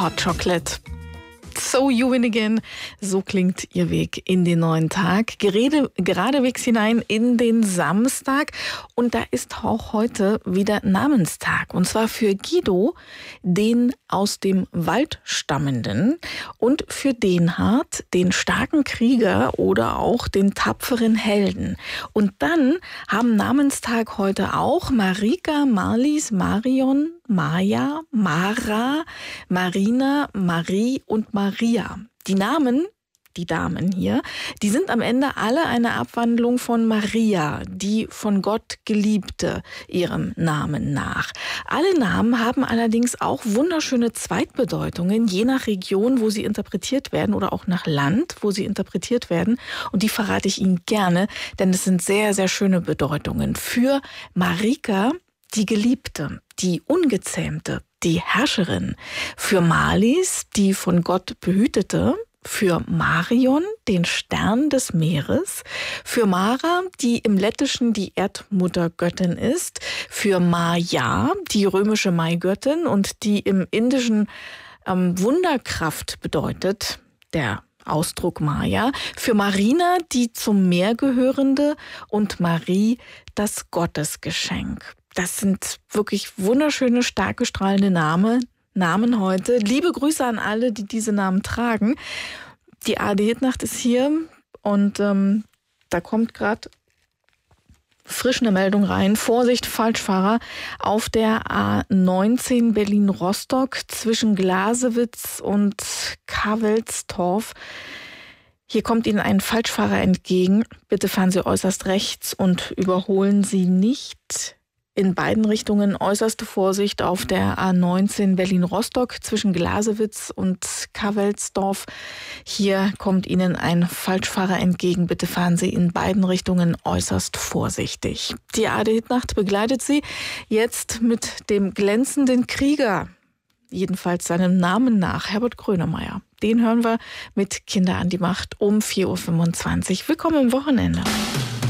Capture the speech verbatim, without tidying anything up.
Hot Chocolate. So you win again. So klingt Ihr Weg in den neuen Tag. Gerede, geradewegs hinein in den Samstag. Und da ist auch heute wieder Namenstag. Und zwar für Guido, den aus dem Wald stammenden. Und für Denhard, den starken Krieger oder auch den tapferen Helden. Und dann haben Namenstag heute auch Marika, Marlies, Marion, Maja, Mara, Marina, Marie und Maria. Die Namen, die Damen hier, die sind am Ende alle eine Abwandlung von Maria, die von Gott Geliebte, ihrem Namen nach. Alle Namen haben allerdings auch wunderschöne Zweitbedeutungen, je nach Region, wo sie interpretiert werden oder auch nach Land, wo sie interpretiert werden. Und die verrate ich Ihnen gerne, denn es sind sehr, sehr schöne Bedeutungen. Für Marika, die Geliebte, die Ungezähmte, die Herrscherin. Für Marlies, die von Gott Behütete. Für Marion, den Stern des Meeres. Für Mara, die im Lettischen die Erdmuttergöttin ist. Für Maya, die römische Maigöttin und die im Indischen ähm, Wunderkraft bedeutet, der Ausdruck Maya. Für Marina, die zum Meer gehörende, und Marie, das Gottesgeschenk. Das sind wirklich wunderschöne, starke, strahlende Namen, Namen heute. Liebe Grüße an alle, die diese Namen tragen. Die A R D-Hitnacht ist hier und ähm, da kommt gerade frisch eine Meldung rein. Vorsicht, Falschfahrer auf der A neunzehn Berlin-Rostock zwischen Glasewitz und Kavelstorf. Hier kommt Ihnen ein Falschfahrer entgegen. Bitte fahren Sie äußerst rechts und überholen Sie nicht. In beiden Richtungen äußerste Vorsicht auf der A neunzehn Berlin-Rostock zwischen Glasewitz und Kavelsdorf. Hier kommt Ihnen ein Falschfahrer entgegen. Bitte fahren Sie in beiden Richtungen äußerst vorsichtig. Die A R D-Hitnacht begleitet Sie jetzt mit dem glänzenden Krieger, jedenfalls seinem Namen nach, Herbert Grönemeyer. Den hören wir mit Kinder an die Macht um vier Uhr fünfundzwanzig. Willkommen im Wochenende.